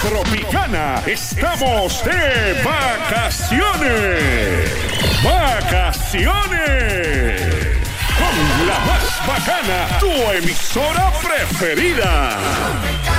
Tropicana estamos de vacaciones. ¡Vacaciones! Con la más bacana, tu emisora preferida.